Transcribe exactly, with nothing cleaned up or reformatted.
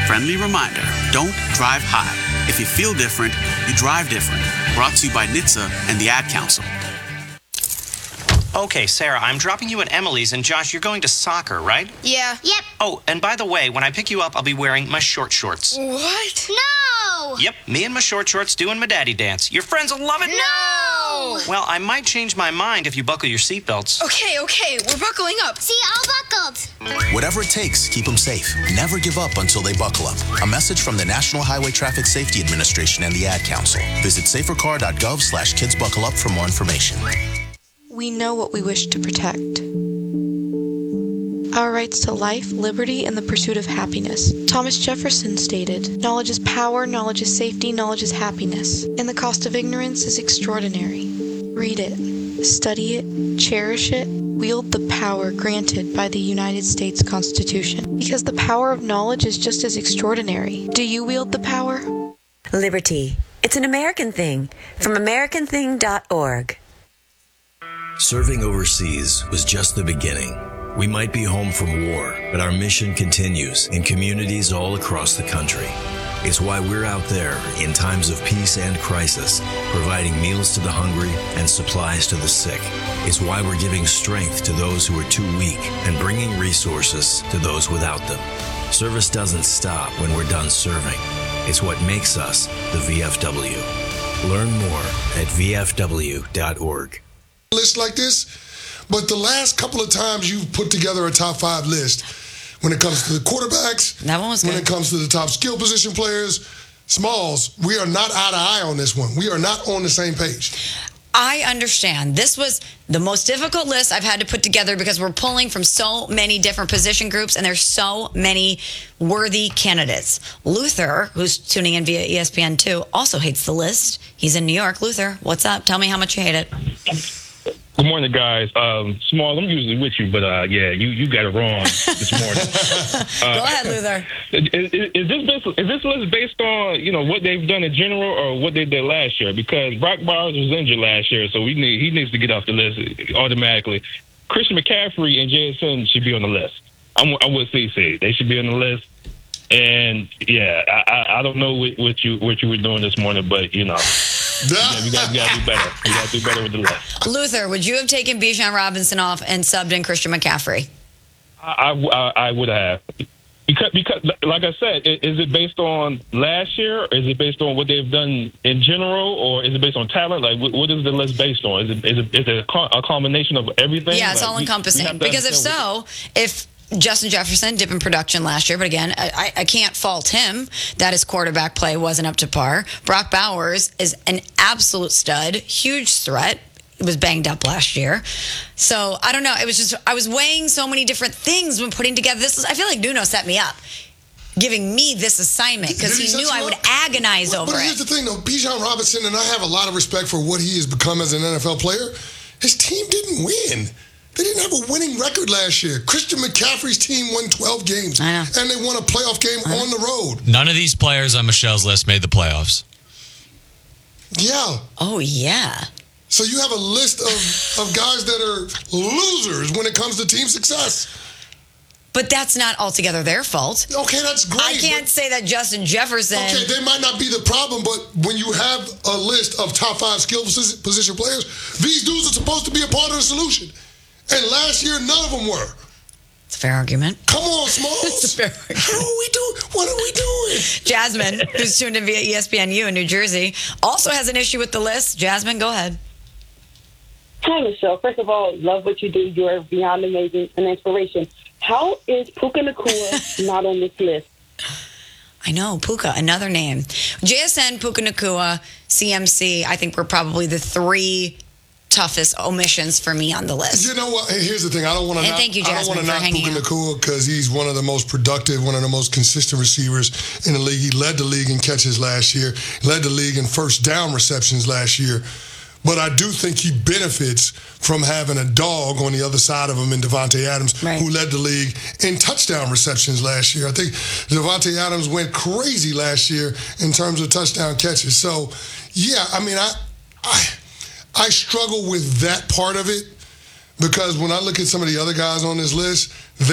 Friendly reminder, don't drive high. If you feel different, you drive different. Brought to you by N H T S A and the Ad Council. Okay, Sarah, I'm dropping you at Emily's, and Josh, you're going to soccer, right? Yeah. Yep. Oh, and by the way, when I pick you up, I'll be wearing my short shorts. What? No! Yep, me and my short shorts doing my daddy dance. Your friends will love it. No! Well, I might change my mind if you buckle your seatbelts. Okay, okay, we're buckling up. See, all buckled. Whatever it takes, keep them safe. Never give up until they buckle up. A message from the National Highway Traffic Safety Administration and the Ad Council. Visit safercar.gov slash kids buckle up for more information. We know what we wish to protect. Our rights to life, liberty, and the pursuit of happiness. Thomas Jefferson stated, "Knowledge is power, knowledge is safety, knowledge is happiness, and the cost of ignorance is extraordinary." Read it, study it, cherish it, wield the power granted by the United States Constitution. Because the power of knowledge is just as extraordinary. Do you wield the power? Liberty. It's an American thing. From American thing dot org. Serving overseas was just the beginning. We might be home from war, but our mission continues in communities all across the country. It's why we're out there in times of peace and crisis, providing meals to the hungry and supplies to the sick. It's why we're giving strength to those who are too weak and bringing resources to those without them. Service doesn't stop when we're done serving. It's what makes us the V F W. Learn more at V F W dot org. List like this, but the last couple of times you've put together a top five list, when it comes to the quarterbacks, that one was good. When it comes to the top skill position players, Smalls, we are not eye to eye on this one. We are not on the same page. I understand. This was the most difficult list I've had to put together because we're pulling from so many different position groups and there's so many worthy candidates. Luther, who's tuning in via E S P N two, also hates the list. He's in New York. Luther, what's up? Tell me how much you hate it. Good morning, guys. Um, Small, I'm usually with you, but uh, yeah, you, you got it wrong this morning. Uh, Go ahead, Luther. Is, is, is this based, is this list based on you know what they've done in general or what they did last year? Because Brock Bowers was injured last year, so we need he needs to get off the list automatically. Christian McCaffrey and J S N should be on the list. I'm, I'm with C C. They should be on the list. And yeah, I, I, I don't know what, what you what you were doing this morning, but you know. Yeah, we got to do better. We got to do better with the list. Luther, would you have taken Bijan Robinson off and subbed in Christian McCaffrey? I, I, I would have. Because, because, like I said, is it based on last year? Or is it based on what they've done in general? Or is it based on talent? Like, what, what is the list based on? Is it, is it, is it a combination of everything? Yeah, it's like, all encompassing. Because if so, if Justin Jefferson dip in production last year, but again, I, I can't fault him that his quarterback play wasn't up to par. Brock Bowers is an absolute stud, huge threat. It was banged up last year. So I don't know. It was just, I was weighing so many different things when putting together this. I feel like Nuno set me up, giving me this assignment because he, he knew I would agonize but, over but it. But here's the thing, though. Bijan Robinson, and I have a lot of respect for what he has become as an N F L player, his team didn't win. They didn't have a winning record last year. Christian McCaffrey's team won twelve games, and they won a playoff game on the road. None of these players on Michelle's list made the playoffs. Yeah. Oh, yeah. So you have a list of, of guys that are losers when it comes to team success. But that's not altogether their fault. Okay, that's great. I can't say that Justin Jefferson... Okay, they might not be the problem, but when you have a list of top five skill position players, these dudes are supposed to be a part of the solution. And last year, none of them were. It's a fair argument. Come on, Smalls. It's a fair argument. How are we doing? What are we doing? Jasmine, who's tuned in via E S P N U in New Jersey, also has an issue with the list. Jasmine, go ahead. Hi, Michelle. First of all, love what you do. You're beyond amazing, an inspiration. How is Puka Nacua not on this list? I know, Puka, another name. J S N, Puka Nacua, C M C, I think we're probably the three toughest omissions for me on the list. You know what? Here's the thing. I don't want to knock, thank you, I don't want to knock Puka Nacua because he's one of the most productive, one of the most consistent receivers in the league. He led the league in catches last year, led the league in first down receptions last year. But I do think he benefits from having a dog on the other side of him in Davante Adams, right, who led the league in touchdown receptions last year. I think Davante Adams went crazy last year in terms of touchdown catches. So, yeah, I mean, I, I, I struggle with that part of it because when I look at some of the other guys on this list,